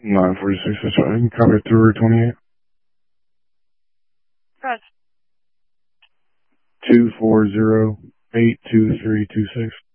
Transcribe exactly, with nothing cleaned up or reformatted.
nine forty-six, that's right. You can copy it through twenty-eight. Press. two four zero eight two three two six.